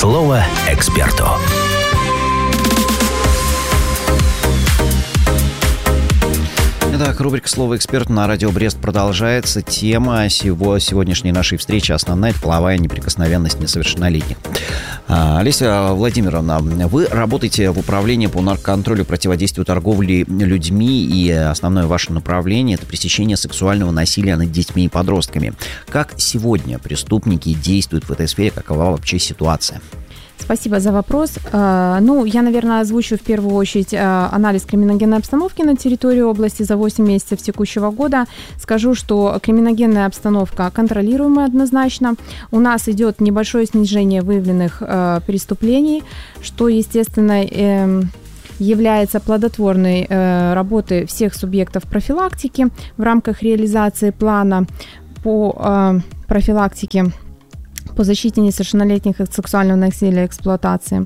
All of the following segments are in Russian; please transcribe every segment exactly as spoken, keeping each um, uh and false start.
Слово эксперту. Итак, рубрика «Слово эксперту» на радио Брест продолжается. Тема сего, сегодняшней нашей встречи основная – это половая неприкосновенность несовершеннолетних. Олеся Владимировна, вы работаете в управлении по наркоконтролю, противодействию торговли людьми, и основное ваше направление – это пресечение сексуального насилия над детьми и подростками. Как сегодня преступники действуют в этой сфере? Какова вообще ситуация? Спасибо за вопрос. Ну, я, наверное, озвучу в первую очередь анализ криминогенной обстановки на территории области за восемь месяцев текущего года. Скажу, что криминогенная обстановка контролируемая однозначно. У нас идет небольшое снижение выявленных преступлений, что, естественно, является плодотворной работой всех субъектов профилактики в рамках реализации плана по профилактике по защите несовершеннолетних от сексуального насилия и эксплуатации.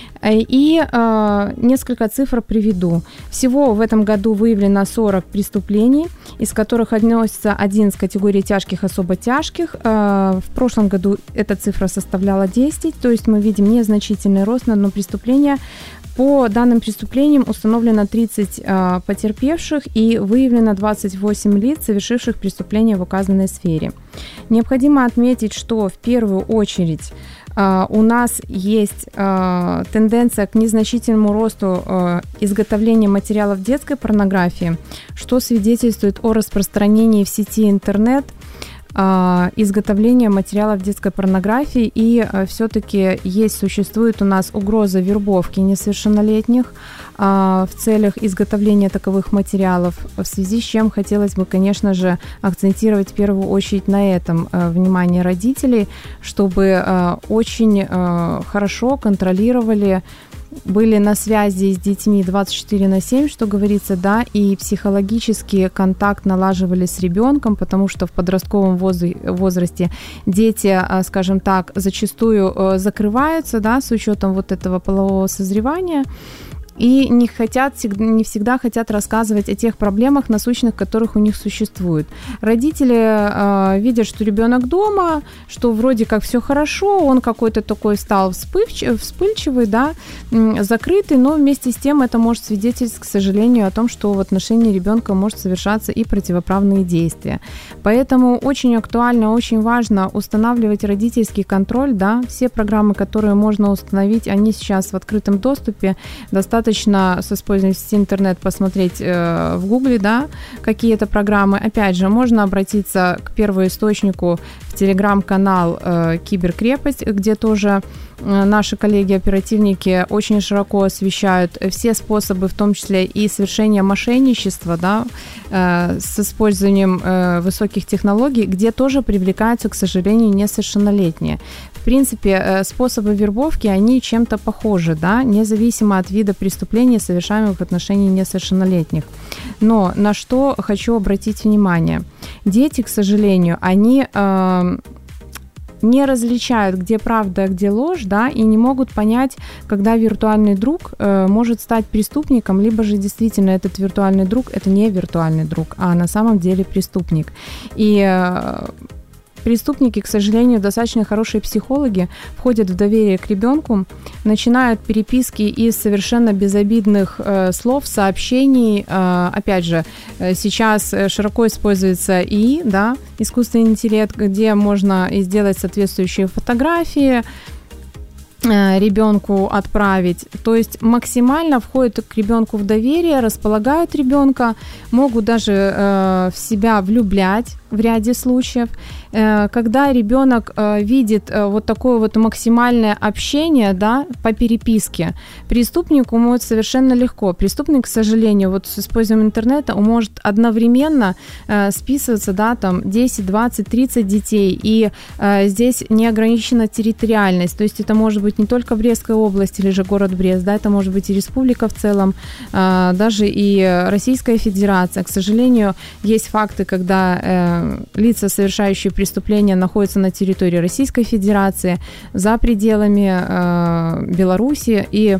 И э, несколько цифр приведу. Всего в этом году выявлено сорок преступлений, из которых относится одиннадцать категорий тяжких, особо тяжких. Э, в прошлом году эта цифра составляла десять, то есть мы видим незначительный рост на одно преступление. По данным преступлениям установлено тридцать э, потерпевших и выявлено двадцать восемь лиц, совершивших преступления в указанной сфере. Необходимо отметить, что в первую очередь э, у нас есть э, тенденция к незначительному росту э, изготовления материалов детской порнографии, что свидетельствует о распространении в сети интернет изготовления материалов детской порнографии, и все-таки есть, существует у нас угроза вербовки несовершеннолетних в целях изготовления таковых материалов, в связи с чем хотелось бы, конечно же, акцентировать в первую очередь на этом внимание родителей, чтобы очень хорошо контролировали, были на связи с детьми двадцать четыре на семь, что говорится, да, и психологический контакт налаживали с ребенком, потому что в подростковом возрасте дети, скажем так, зачастую закрываются, да, с учетом вот этого полового созревания, и не хотят, не всегда хотят рассказывать о тех проблемах насущных, которых у них существует. Родители э, видят, что ребенок дома, что вроде как все хорошо, он какой-то такой стал вспыльчивый, вспыльчивый, да, закрытый, но вместе с тем это может свидетельствовать, к сожалению, о том, что в отношении ребенка может совершаться и противоправные действия. Поэтому очень актуально, очень важно устанавливать родительский контроль, да, все программы, которые можно установить, они сейчас в открытом доступе, достаточно Достаточно с использованием сети интернет посмотреть э, в Гугле, да, какие-то программы. Опять же, можно обратиться к первоисточнику в телеграм-канал э, «Киберкрепость», где тоже э, наши коллеги-оперативники очень широко освещают все способы, в том числе и совершения мошенничества, да, э, с использованием э, высоких технологий, где тоже привлекаются, к сожалению, несовершеннолетние. В принципе, способы вербовки, они чем-то похожи, да, независимо от вида преступлений, совершаемых в отношении несовершеннолетних. Но на что хочу обратить внимание. Дети, к сожалению, они э, не различают, где правда, а где ложь, да, и не могут понять, когда виртуальный друг э, может стать преступником, либо же действительно этот виртуальный друг – это не виртуальный друг, а на самом деле преступник. И э, Преступники, к сожалению, достаточно хорошие психологи, входят в доверие к ребенку, начинают переписки из совершенно безобидных э, слов, сообщений. Э, опять же, сейчас широко используется ИИ, да, искусственный интеллект, где можно сделать соответствующие фотографии, ребенку отправить, то есть максимально входят к ребенку в доверие, располагают ребенка, могут даже э, в себя влюблять в ряде случаев. Э, когда ребенок э, видит э, вот такое вот максимальное общение, да, по переписке, преступнику может совершенно легко. Преступник, к сожалению, вот с использованием интернета, он может одновременно э, списываться, да, там десять, двадцать, тридцать детей, и э, здесь не ограничена территориальность, то есть это может быть не только Брестская область или же город Брест, да, это может быть и республика в целом, э, даже и Российская Федерация. К сожалению, есть факты, когда э, лица, совершающие преступления, находятся на территории Российской Федерации, за пределами э, Беларуси, и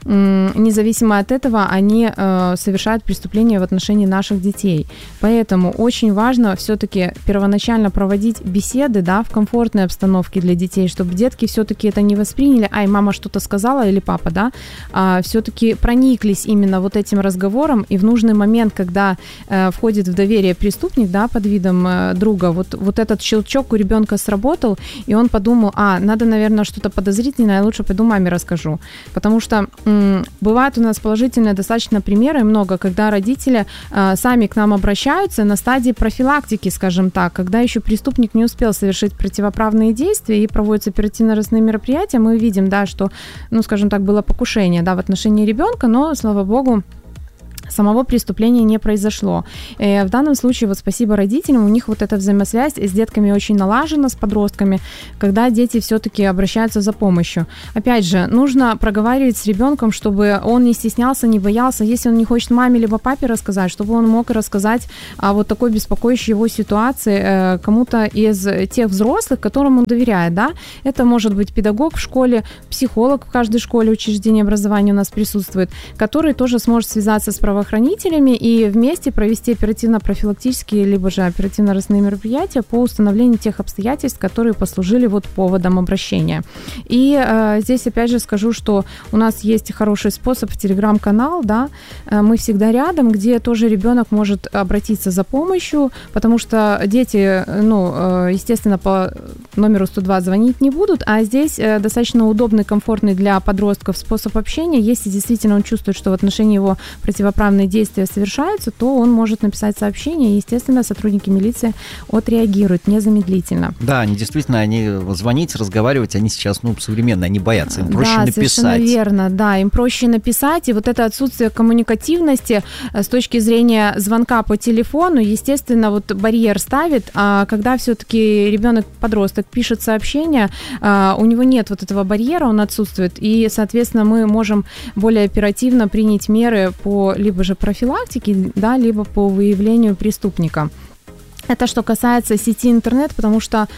независимо от этого, они совершают преступления в отношении наших детей. Поэтому очень важно все-таки первоначально проводить беседы, да, в комфортной обстановке для детей, чтобы детки все-таки это не восприняли, ай, мама что-то сказала или папа, да, а все-таки прониклись именно вот этим разговором, и в нужный момент, когда э, входит в доверие преступник, да, под видом э, друга, вот, вот этот щелчок у ребенка сработал, и он подумал, а, надо, наверное, что-то подозрительное, лучше пойду маме расскажу. Потому что м, бывают у нас положительные достаточно примеры, много, когда родители э, сами к нам обращаются на стадии профилактики, скажем так, когда еще преступник не успел совершить противоправные действия и проводятся оперативно-розыскные мероприятия, мы видим, да, что, ну, скажем так, было покушение, да, в отношении ребенка, но, слава богу, самого преступления не произошло. И в данном случае, вот спасибо родителям, у них вот эта взаимосвязь с детками очень налажена, с подростками, когда дети все-таки обращаются за помощью. Опять же, нужно проговаривать с ребенком, чтобы он не стеснялся, не боялся, если он не хочет маме либо папе рассказать, чтобы он мог рассказать о вот такой беспокоящей его ситуации кому-то из тех взрослых, которым он доверяет, да. Это может быть педагог в школе, психолог в каждой школе, учреждении образования у нас присутствует, который тоже сможет связаться с правоохранителями, правоохранителями и вместе провести оперативно-профилактические либо же оперативно-розыскные мероприятия по установлению тех обстоятельств, которые послужили вот поводом обращения. И э, здесь опять же скажу, что у нас есть хороший способ, телеграм-канал, да, э, мы всегда рядом, где тоже ребенок может обратиться за помощью, потому что дети, ну, э, естественно, по номеру сто два звонить не будут, а здесь э, достаточно удобный, комфортный для подростков способ общения. Если действительно он чувствует, что в отношении его противоправных действия совершаются, то он может написать сообщение, и, естественно, сотрудники милиции отреагируют незамедлительно. Да, они действительно, они звонить, разговаривать, они сейчас, ну, современные, они боятся, им проще да, написать. Да, совершенно верно, да, им проще написать, и вот это отсутствие коммуникативности с точки зрения звонка по телефону, естественно, вот барьер ставит, а когда все-таки ребенок-подросток пишет сообщение, у него нет вот этого барьера, он отсутствует, и, соответственно, мы можем более оперативно принять меры по либо же профилактики, да, либо по выявлению преступника. Это что касается сети интернет, потому что,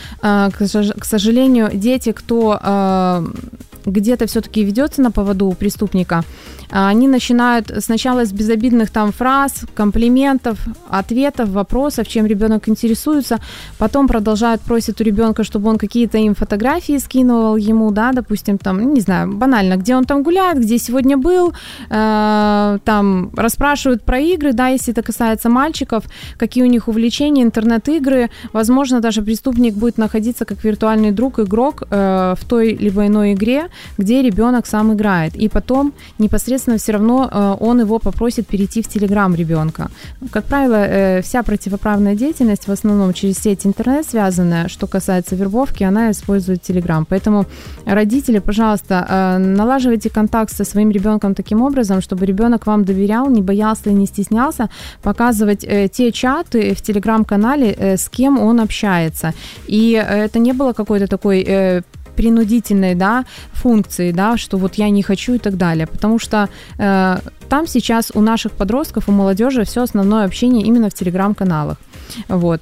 к сожалению, дети, кто где-то все-таки ведется на поводу у преступника, они начинают сначала с безобидных там фраз, комплиментов, ответов, вопросов, чем ребенок интересуется, потом продолжают просить у ребенка, чтобы он какие-то им фотографии скидывал ему, да, допустим, там, не знаю, банально, где он там гуляет, где сегодня был, э, там расспрашивают про игры, да, если это касается мальчиков, какие у них увлечения, интернет-игры, возможно, даже преступник будет находиться как виртуальный друг, игрок э, в той либо иной игре, где ребенок сам играет, и потом непосредственно все равно э, он его попросит перейти в Телеграм ребенка. Как правило, э, вся противоправная деятельность в основном через сеть интернет связанная, что касается вербовки, она использует Телеграм. Поэтому родители, пожалуйста, э, налаживайте контакт со своим ребенком таким образом, чтобы ребенок вам доверял, не боялся и не стеснялся показывать э, те чаты в Телеграм-канале, э, с кем он общается. И э, это не было какой-то такой э, принудительной, да, функции, да, что вот я не хочу и так далее, потому что э, там сейчас у наших подростков, у молодежи все основное общение именно в телеграм-каналах. Вот.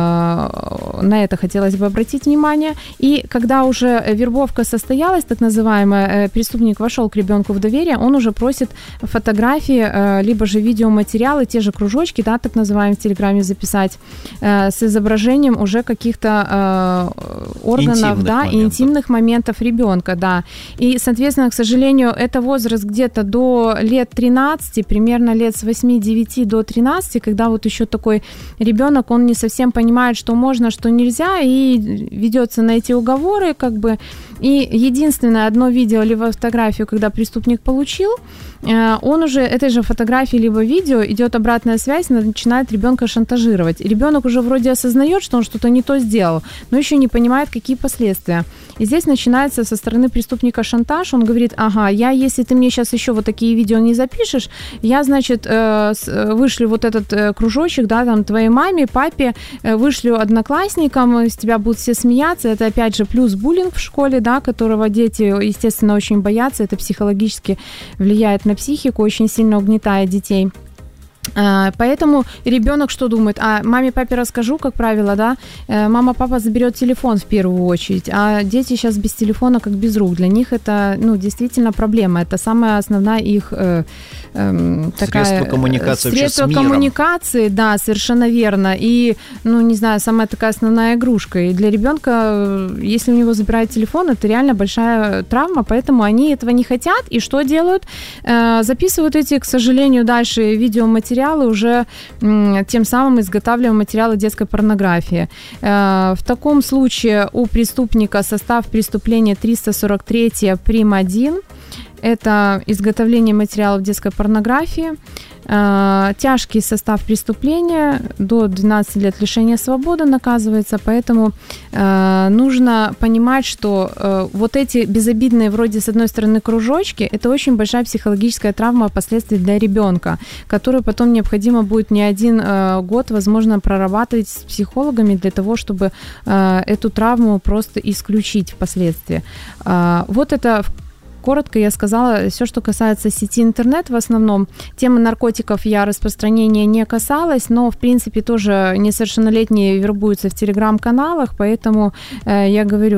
На это хотелось бы обратить внимание. И когда уже вербовка состоялась, так называемая, преступник вошел к ребенку в доверие, он уже просит фотографии, либо же видеоматериалы, те же кружочки, да, так называемые, в Телеграме записать, с изображением уже каких-то органов, интимных да, моментов. интимных моментов ребенка, да. И, соответственно, к сожалению, это возраст где-то до лет тринадцати, примерно лет с восьми-девяти до тринадцати, когда вот еще такой ребенок, он не совсем понимает, что можно, что нельзя, и ведется на эти уговоры, как бы. И единственное одно видео либо фотографию, когда преступник получил, он уже этой же фотографии либо видео идет обратная связь, начинает ребенка шантажировать. Ребенок уже вроде осознает, что он что-то не то сделал, но еще не понимает, какие последствия. И здесь начинается со стороны преступника шантаж. Он говорит: ага, я, если ты мне сейчас еще вот такие видео не запишешь, я, значит, вышлю вот этот кружочек, да, там, твоей маме, папе, вышлю одноклассникам, с тебя будут все смеяться. Это, опять же, плюс буллинг в школе, да, которого дети, естественно, очень боятся. Это психологически влияет на психику, очень сильно угнетает детей. Поэтому ребенок что думает? А маме, папе расскажу, как правило, да? Мама, папа заберет телефон в первую очередь, а дети сейчас без телефона как без рук. Для них это, ну, действительно проблема. Это самая основная их э, э, такая... Средство коммуникации Средство вообще с миром. коммуникации, да, совершенно верно. И, ну, не знаю, самая такая основная игрушка. И для ребенка, если у него забирают телефон, это реально большая травма, поэтому они этого не хотят. И что делают? Э, записывают эти, к сожалению, дальше видеоматериалы, уже м, тем самым изготавливаем материалы детской порнографии. Э, в таком случае у преступника состав преступления триста сорок три прим. один. Это изготовление материалов детской порнографии. Э, тяжкий состав преступления до двенадцати лет лишения свободы наказывается, поэтому э, нужно понимать, что э, вот эти безобидные вроде с одной стороны кружочки, это очень большая психологическая травма впоследствии для ребенка, которую потом необходимо будет не один э, год, возможно, прорабатывать с психологами для того, чтобы э, эту травму просто исключить впоследствии. Э, вот это коротко я сказала все, что касается сети интернет в основном. Темы наркотиков я распространения не касалась, но, в принципе, тоже несовершеннолетние вербуются в телеграм-каналах, поэтому э, я говорю,